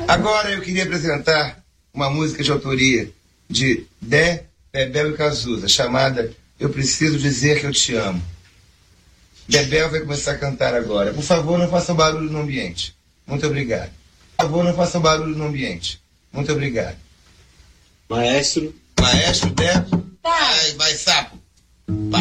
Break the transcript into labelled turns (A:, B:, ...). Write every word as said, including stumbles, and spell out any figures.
A: Agora eu queria apresentar uma música de autoria de Dé, Bebel e Cazuza, chamada Eu Preciso Dizer Que Eu Te Amo. Bebel vai começar a cantar agora. Por favor, não façam barulho no ambiente. Muito obrigado. Por favor, não façam barulho no ambiente. Muito obrigado.
B: Maestro.
A: Maestro, Dé. Vai, vai, sapo.